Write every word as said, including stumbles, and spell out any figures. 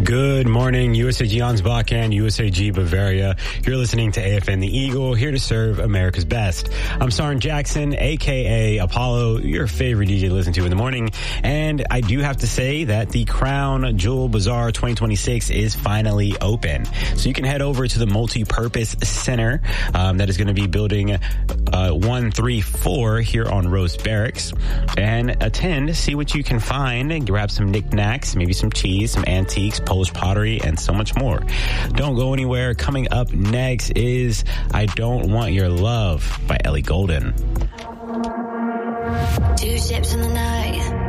Good morning, U S A G Ansbach and U S A G Bavaria. You're listening to A F N The Eagle, here to serve America's best. I'm Sarn Jackson, a k a. Apollo, your favorite D J to listen to in the morning. And I do have to say that the Crown Jewel Bazaar twenty twenty-six is finally open. So you can head over to the Multi-Purpose Center um, that is going to be building uh, one three four here on Rose Barracks, and attend, see what you can find, and grab some knickknacks, maybe some cheese, some antiques, Polish pottery, and so much more. Don't go anywhere. Coming up next is I Don't Want Your Love by Ellie Goulding. Two ships in the night,